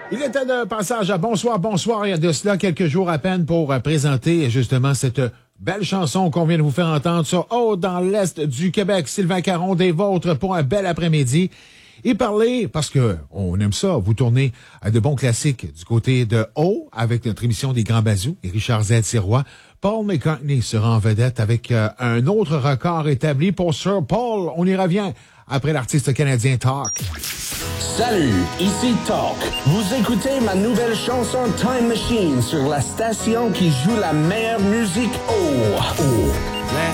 Il était de passage à Bonsoir, bonsoir. Il y a de cela quelques jours à peine pour présenter justement cette belle chanson qu'on vient de vous faire entendre sur Haut dans l'Est du Québec. Sylvain Caron des Vôtres pour un bel après-midi. Et parler, parce que on aime ça, vous tournez à de bons classiques du côté de Haut avec notre émission des Grands Bazous et Richard Z. Sirois. Paul McCartney sera en vedette avec un autre record établi pour Sir Paul. On y revient après l'artiste canadien Talk. Salut, ici Talk. Vous écoutez ma nouvelle chanson Time Machine sur la station qui joue la meilleure musique. Oh.